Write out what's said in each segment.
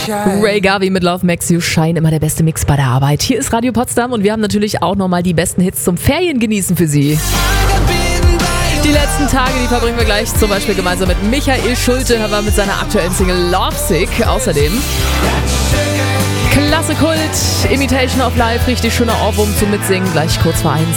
Ray Garvey mit Love Makes You Shine, immer der beste Mix bei der Arbeit. Hier ist Radio Potsdam und wir haben natürlich auch nochmal die besten Hits zum Feriengenießen für Sie. Die letzten Tage, die verbringen wir gleich zum Beispiel gemeinsam mit Michael Schulte, hören wir mit seiner aktuellen Single Lovesick. Außerdem Klasse Kult, Imitation of Life, richtig schöner Ohrwurm zum Mitsingen, gleich kurz vor 1.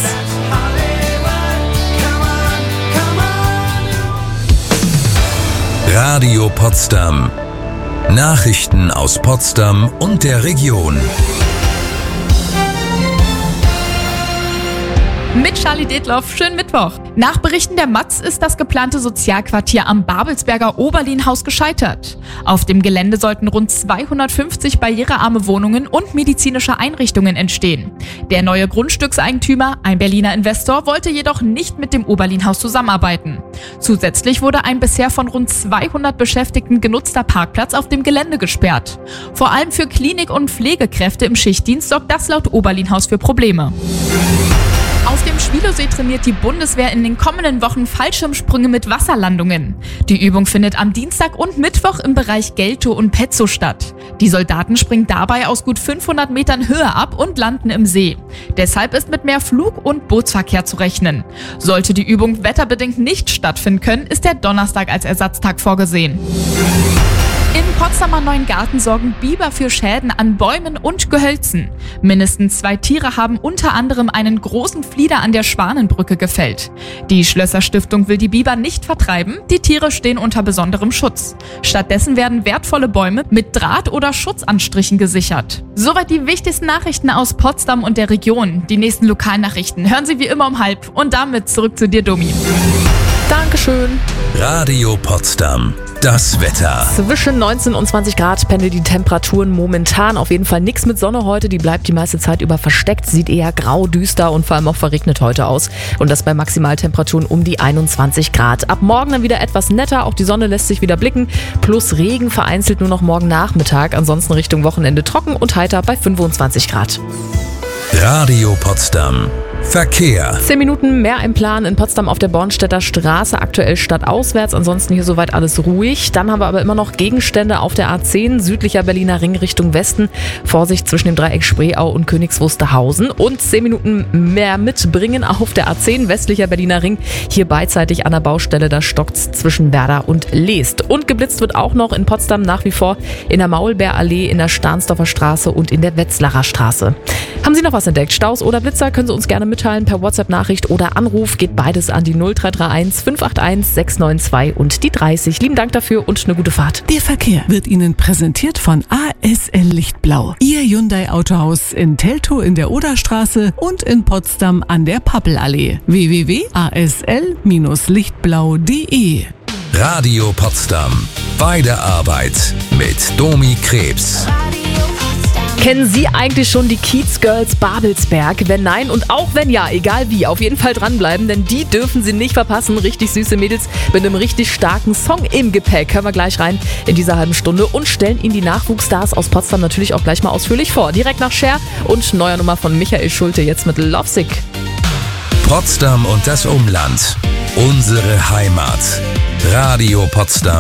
Radio Potsdam. Nachrichten aus Potsdam und der Region. Mit Charlie Detloff, schönen Mittwoch. Nach Berichten der Matz ist das geplante Sozialquartier am Babelsberger Oberlienhaus gescheitert. Auf dem Gelände sollten rund 250 barrierearme Wohnungen und medizinische Einrichtungen entstehen. Der neue Grundstückseigentümer, ein Berliner Investor, wollte jedoch nicht mit dem Oberlienhaus zusammenarbeiten. Zusätzlich wurde ein bisher von rund 200 Beschäftigten genutzter Parkplatz auf dem Gelände gesperrt. Vor allem für Klinik- und Pflegekräfte im Schichtdienst sorgt das laut Oberlienhaus für Probleme. Auf dem Schwielowsee trainiert die Bundeswehr in den kommenden Wochen Fallschirmsprünge mit Wasserlandungen. Die Übung findet am Dienstag und Mittwoch im Bereich Geltow und Petzow statt. Die Soldaten springen dabei aus gut 500 Metern Höhe ab und landen im See. Deshalb ist mit mehr Flug- und Bootsverkehr zu rechnen. Sollte die Übung wetterbedingt nicht stattfinden können, ist der Donnerstag als Ersatztag vorgesehen. In Potsdamer Neuengarten sorgen Biber für Schäden an Bäumen und Gehölzen. Mindestens 2 Tiere haben unter anderem einen großen Flieder an der Schwanenbrücke gefällt. Die Schlösser Stiftung will die Biber nicht vertreiben, die Tiere stehen unter besonderem Schutz. Stattdessen werden wertvolle Bäume mit Draht- oder Schutzanstrichen gesichert. Soweit die wichtigsten Nachrichten aus Potsdam und der Region. Die nächsten Lokalnachrichten hören Sie wie immer um 12:30 und damit zurück zu dir, Domi. Dankeschön. Radio Potsdam. Das Wetter. Zwischen 19 und 20 Grad pendeln die Temperaturen momentan. Auf jeden Fall nichts mit Sonne heute. Die bleibt die meiste Zeit über versteckt. Sieht eher grau, düster und vor allem auch verregnet heute aus. Und das bei Maximaltemperaturen um die 21 Grad. Ab morgen dann wieder etwas netter. Auch die Sonne lässt sich wieder blicken. Plus Regen vereinzelt nur noch morgen Nachmittag. Ansonsten Richtung Wochenende trocken und heiter bei 25 Grad. Radio Potsdam. Verkehr. 10 Minuten mehr im Plan in Potsdam auf der Bornstedter Straße, aktuell stadtauswärts, ansonsten hier soweit alles ruhig. Dann haben wir aber immer noch Gegenstände auf der A10, südlicher Berliner Ring Richtung Westen. Vorsicht zwischen dem Dreieck Spreeau und Königs Wusterhausen. Und 10 Minuten mehr mitbringen auf der A10, westlicher Berliner Ring. Hier beidseitig an der Baustelle, da stockt's zwischen Werder und Leest. Und geblitzt wird auch noch in Potsdam nach wie vor in der Maulbeerallee, in der Stahnsdorfer Straße und in der Wetzlarer Straße. Haben Sie noch was entdeckt? Staus oder Blitzer? Können Sie uns gerne mitteilen per WhatsApp-Nachricht oder Anruf. Geht beides an die 0331 581 692 und die 30. Lieben Dank dafür und eine gute Fahrt. Der Verkehr wird Ihnen präsentiert von ASL Lichtblau. Ihr Hyundai-Autohaus in Teltow in der Oderstraße und in Potsdam an der Pappelallee. www.asl-lichtblau.de. Radio Potsdam. Bei der Arbeit mit Domi Krebs. Kennen Sie eigentlich schon die Kiez Girls Babelsberg? Wenn nein und auch wenn ja, egal wie, auf jeden Fall dranbleiben, denn die dürfen Sie nicht verpassen. Richtig süße Mädels mit einem richtig starken Song im Gepäck. Hören wir gleich rein in dieser halben Stunde und stellen Ihnen die Nachwuchsstars aus Potsdam natürlich auch gleich mal ausführlich vor. Direkt nach Cher und neuer Nummer von Michael Schulte, jetzt mit Lovesick. Potsdam und das Umland. Unsere Heimat. Radio Potsdam.